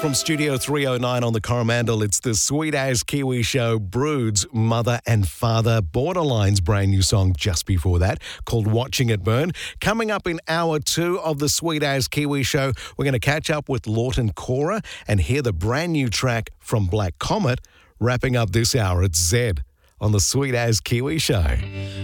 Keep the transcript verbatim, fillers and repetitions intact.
From Studio three oh nine on the Coromandel, it's the Sweet As Kiwi Show. Broods, Mother and Father. Borderline's brand new song just before that, called Watching It Burn. Coming up in hour two of the Sweet As Kiwi Show, we're going to catch up with Lawton Cora and hear the brand new track from Black Comet. Wrapping up this hour, it's Zed on the Sweet As Kiwi Show.